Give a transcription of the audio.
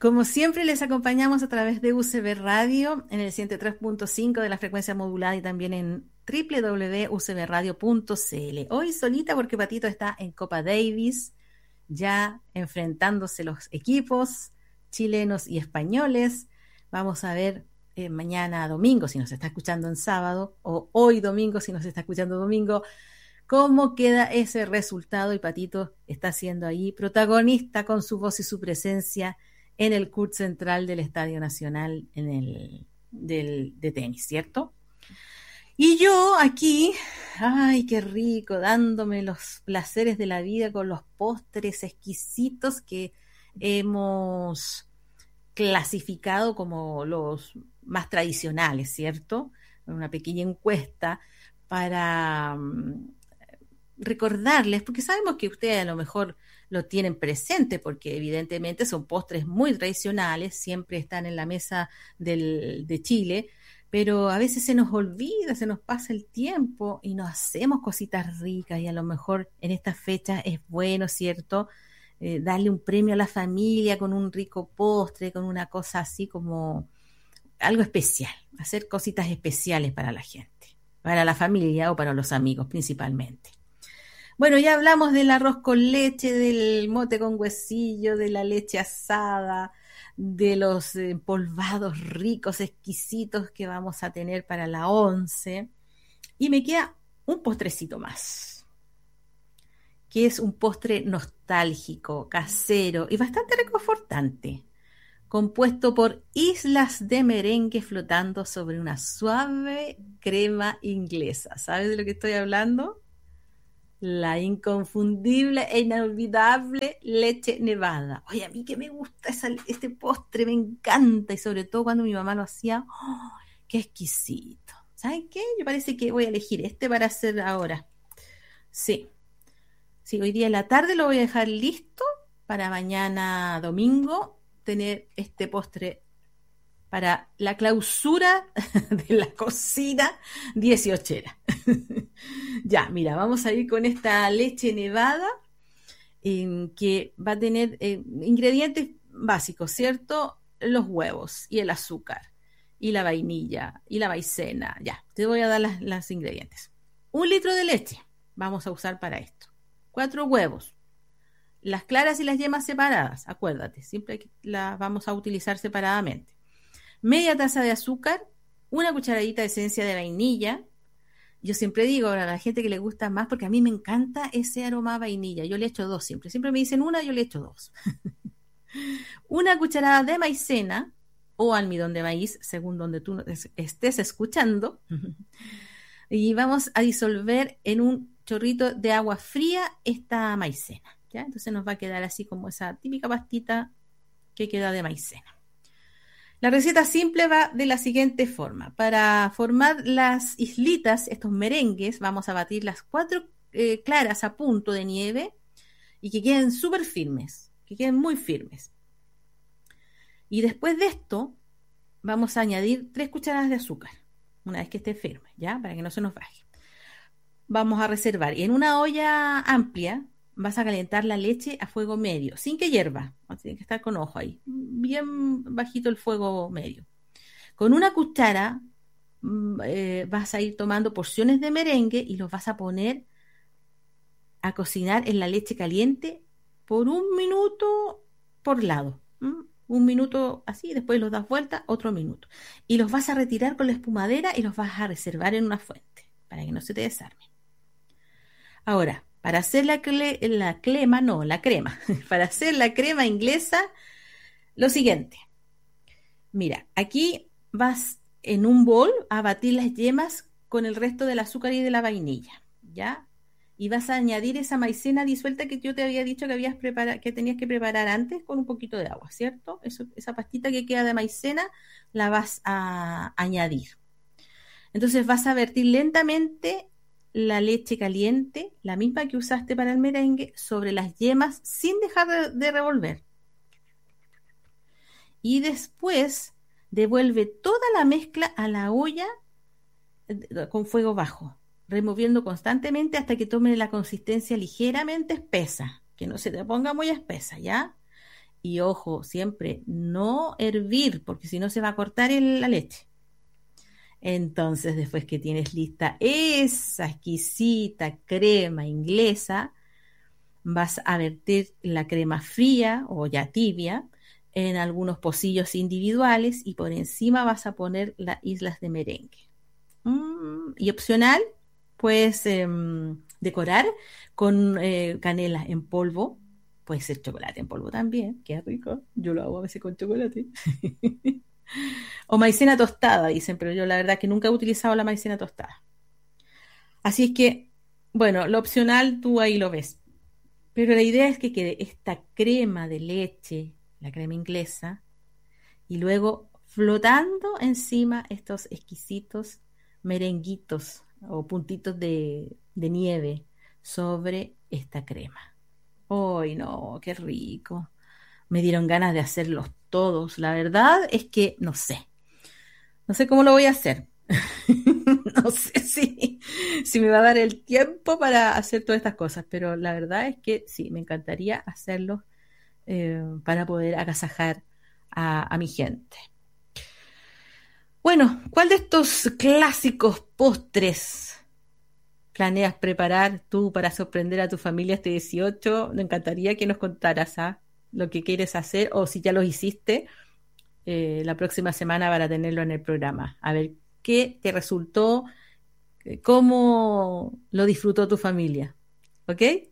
Como siempre, les acompañamos a través de UCB Radio en el 103.5 de la frecuencia modulada y también en www.ucbradio.cl. Hoy solita porque Patito está en Copa Davis, ya enfrentándose los equipos chilenos y españoles. Vamos a ver mañana domingo, si nos está escuchando en sábado, o hoy domingo, si nos está escuchando domingo, cómo queda ese resultado. Y Patito está siendo ahí protagonista con su voz y su presencia en el CUT central del Estadio Nacional de tenis, ¿cierto? Y yo aquí, ay, qué rico, dándome los placeres de la vida con los postres exquisitos que hemos clasificado como los más tradicionales, ¿cierto? Una pequeña encuesta para recordarles, porque sabemos que ustedes a lo mejor lo tienen presente, porque evidentemente son postres muy tradicionales, siempre están en la mesa de Chile, pero a veces se nos olvida, se nos pasa el tiempo y nos hacemos cositas ricas, y a lo mejor en estas fechas es bueno, ¿cierto? Darle un premio a la familia con un rico postre, con una cosa así como algo especial, hacer cositas especiales para la gente, para la familia o para los amigos principalmente. Bueno, ya hablamos del arroz con leche, del mote con huesillo, de la leche asada, de los empolvados ricos, exquisitos que vamos a tener para la 11. Y me queda un postrecito más, que es un postre nostálgico, casero y bastante reconfortante, compuesto por islas de merengue flotando sobre una suave crema inglesa. ¿Sabes de lo que estoy hablando? La inconfundible e inolvidable leche nevada. Oye, a mí que me gusta este postre, me encanta, y sobre todo cuando mi mamá lo hacía, ¡oh, qué exquisito! ¿Saben qué? Yo parece que voy a elegir este para hacer ahora. Sí, hoy día en la tarde lo voy a dejar listo para mañana domingo tener este postre para la clausura de la cocina 18era. Ya, mira, vamos a ir con esta leche nevada que va a tener ingredientes básicos, ¿cierto? Los huevos y el azúcar y la vainilla y la maicena. Ya, te voy a dar las ingredientes. 1 litro de leche vamos a usar para esto. 4 huevos. Las claras y las yemas separadas, acuérdate, siempre las vamos a utilizar separadamente. Media taza de azúcar, 1 cucharadita de esencia de vainilla. Yo siempre digo a la gente que le gusta más, porque a mí me encanta ese aroma a vainilla. Yo le echo 2 siempre. Siempre me dicen 1, yo le echo 2. 1 cucharada de maicena o almidón de maíz, según donde tú estés escuchando. Y vamos a disolver en un chorrito de agua fría esta maicena, ¿ya? Entonces nos va a quedar así como esa típica pastita que queda de maicena. La receta simple va de la siguiente forma. Para formar las islitas, estos merengues, vamos a batir las 4 claras a punto de nieve y que queden súper firmes, que queden muy firmes. Y después de esto, vamos a añadir 3 cucharadas de azúcar, una vez que esté firme, ¿ya? Para que no se nos baje. Vamos a reservar. Y en una olla amplia vas a calentar la leche a fuego medio, sin que hierva. Tiene que estar con ojo ahí, bien bajito el fuego medio. Con 1 cuchara vas a ir tomando porciones de merengue y los vas a poner a cocinar en la leche caliente por 1 minuto por lado. 1 minuto así, después los das vuelta, otro minuto. Y los vas a retirar con la espumadera y los vas a reservar en una fuente para que no se te desarmen. Ahora, para hacer la crema, para hacer la crema inglesa, lo siguiente. Mira, aquí vas en un bol a batir las yemas con el resto del azúcar y de la vainilla, ¿ya? Y vas a añadir esa maicena disuelta que yo te había dicho que tenías que preparar antes con un poquito de agua, ¿cierto? Esa pastita que queda de maicena la vas a añadir. Entonces vas a vertir lentamente la leche caliente, la misma que usaste para el merengue, sobre las yemas sin dejar de revolver. Y después devuelve toda la mezcla a la olla con fuego bajo, removiendo constantemente hasta que tome la consistencia ligeramente espesa, que no se te ponga muy espesa, ¿ya? Y ojo, siempre no hervir, porque si no se va a cortar la leche. Entonces, después que tienes lista esa exquisita crema inglesa, vas a vertir la crema fría o ya tibia en algunos pocillos individuales y por encima vas a poner las islas de merengue. Y opcional, puedes decorar con canela en polvo. Puede ser chocolate en polvo también, qué rico. Yo lo hago a veces con chocolate. O maicena tostada, dicen, pero yo la verdad que nunca he utilizado la maicena tostada. Así es que, bueno, lo opcional tú ahí lo ves. Pero la idea es que quede esta crema de leche, la crema inglesa, y luego flotando encima estos exquisitos merenguitos o puntitos de nieve sobre esta crema. ¡Ay, no! ¡Qué rico! Me dieron ganas de hacerlos todos. La verdad es que no sé. No sé cómo lo voy a hacer. No sé si me va a dar el tiempo para hacer todas estas cosas, pero la verdad es que sí, me encantaría hacerlo para poder agasajar a mi gente. Bueno, ¿cuál de estos clásicos postres planeas preparar tú para sorprender a tu familia este 18? Me encantaría que nos contaras lo que quieres hacer o si ya lo hiciste la próxima semana para tenerlo en el programa. A ver qué te resultó, cómo lo disfrutó tu familia. ¿Ok?